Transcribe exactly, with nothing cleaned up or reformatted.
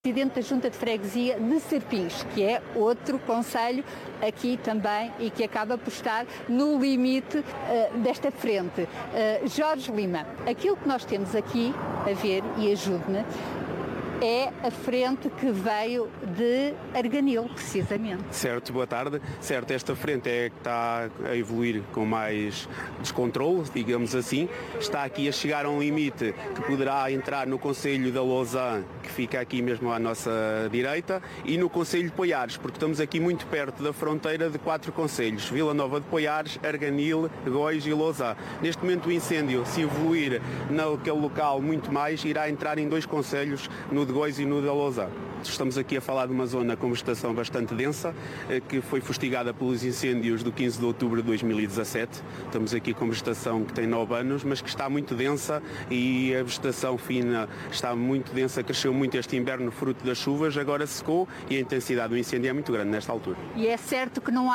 presidente da Junta de Freguesia de Serpins, que é outro concelho aqui também e que acaba por estar no limite uh, desta frente. Uh, Jorge Lima, aquilo que nós temos aqui a ver, e ajude-me, é a frente que veio de Arganil, precisamente. Certo, boa tarde. Certo, esta frente é que está a evoluir com mais descontrole, digamos assim. Está aqui a chegar a um limite que poderá entrar no Concelho da Lousã, que fica aqui mesmo à nossa direita, e no Concelho de Poiares, porque estamos aqui muito perto da fronteira de quatro concelhos: Vila Nova de Poiares, Arganil, Góis e Lousã. Neste momento o incêndio, se evoluir naquele local muito mais, irá entrar em dois concelhos, no de Góis e no da Lousã. Estamos aqui a falar de uma zona com vegetação bastante densa, que foi fustigada pelos incêndios do quinze de outubro de dois mil e dezassete. Estamos aqui com vegetação que tem nove anos, mas que está muito densa, e a vegetação fina está muito densa, cresceu muito este inverno fruto das chuvas, agora secou e a intensidade do incêndio é muito grande nesta altura. E é certo que não há